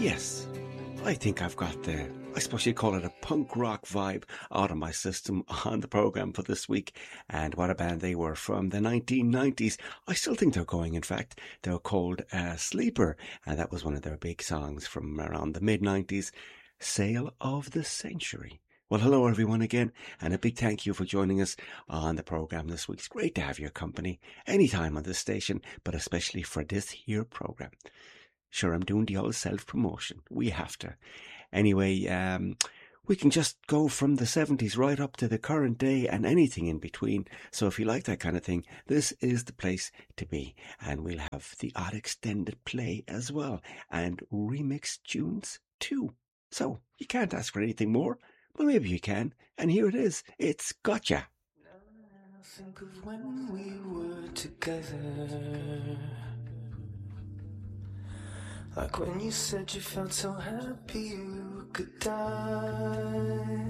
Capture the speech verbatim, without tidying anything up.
Yes, I think I've got the, I suppose you'd call it a punk rock vibe out of my system on the programme for this week. And what a band they were from the nineteen nineties. I still think they're going, in fact. They were called uh, Sleeper, and that was one of their big songs from around the mid nineties, Sale of the Century. Well, hello everyone again, and a big thank you for joining us on the programme this week. It's great to have your company anytime on this station, but especially for this here programme. Sure, I'm doing the old self-promotion. We have to. Anyway, um, we can just go from the seventies right up to the current day and anything in between. So if you like that kind of thing, this is the place to be. And we'll have the odd extended play as well, and remixed tunes too. So you can't ask for anything more. Well, maybe you can. And here it is. It's Gotcha. Think of when we were together. Like when you said you felt so happy you could die.